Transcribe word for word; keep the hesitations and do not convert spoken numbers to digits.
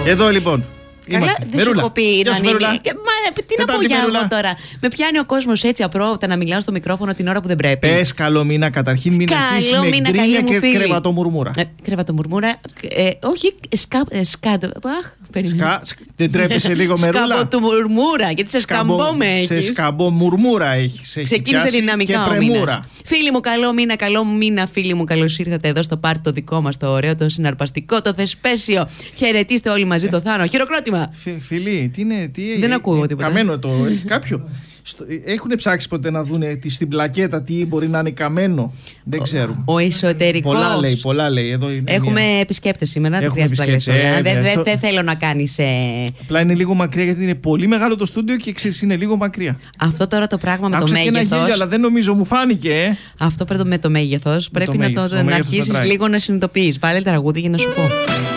Εδώ λοιπόν. Καλά, δεν σου έχω πει να είναι. Τι να πω για εγώ τώρα. Με πιάνει ο κόσμος έτσι απρόοπτα να μιλάω στο μικρόφωνο την ώρα που δεν πρέπει. Πες καλό μήνα καταρχήν, μην αρχίσεις με γκρίνια και κρεβατομουρμούρα. Ε, κρεβατομουρμούρα, ε, όχι σκάτο. Αχ, Σκα, δεν τρέπεσαι λίγο με ρούλα. Σκαμποτομουρμούρα, γιατί σε σκαμπό με έχεις. Σε σκαμπομουρμούρα έχεις. Ξεκίνησε δυναμικά ο μήνας. Φίλοι μου, καλό μήνα, καλό μήνα, φίλοι μου. Καλώς ήρθατε εδώ στο πάρτι το δικό μας, το ωραίο, το συναρπαστικό, το θεσπέσιο. Χαιρετίστε όλοι μαζί το Θάνο. Χειροκρότημα. Φίλοι, τι είναι, τι δεν ε, ακούω τίποτα. Καμένο το έχει κάποιο. Έχουν ψάξει ποτέ να δουν στην πλακέτα τι μπορεί να είναι καμένο. Δεν ξέρουν. Ο εσωτερικός. Πολλά λέει, πολλά λέει. Εδώ είναι Έχουμε μια... επισκέπτες σήμερα. Δεν χρειάζεται να λες όλα. Δεν δε, δε θέλω να κάνεις. Ε... Απλά είναι λίγο μακριά γιατί είναι πολύ μεγάλο το στούντιο και ξέρεις είναι λίγο μακριά. Αυτό τώρα το πράγμα με άκουσα το μέγεθος. Άκουσα γέλιο, αλλά δεν νομίζω μου φάνηκε. Ε. Αυτό πρέπει με το μέγεθος. Πρέπει το να, το, το, να αρχίσεις λίγο να συνειδητοποιείς. Βάλε τραγούδι για να σου πω.